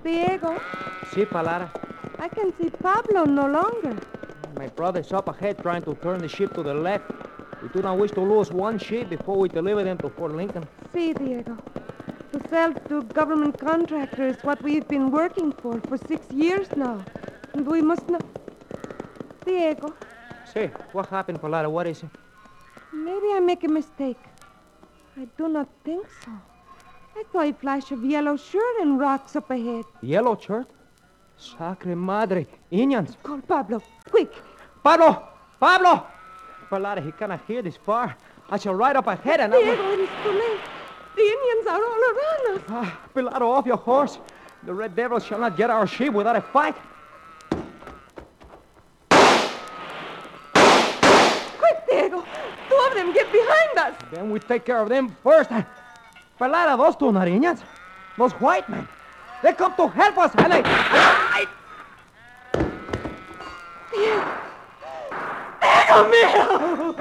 Diego, Si, Palara. I can see Pablo no longer. My brother's up ahead trying to turn the ship to the left. We do not wish to lose one ship before we deliver them to Fort Lincoln. See, Diego. To sell to government contractors what we've been working for 6 years now. And we must not... Diego, Si, what happened, Palara? What is it? maybe I make a mistake. I do not think so. I saw a flash of yellow shirt and rocks up ahead. Yellow shirt? Sacre madre. Indians. Call Pablo, quick. Pablo! Pablo! Palara, he cannot hear this far. I shall ride up ahead and... Diego, it is too late. The Indians are all around us. Pilaro, off your horse. The Red Devils shall not get our ship without a fight. Quick, Diego. 2 of them get behind us. Then we take care of them first. Palara, those 2 not Indians. Those white men. They come to help us, and they... Diego mío.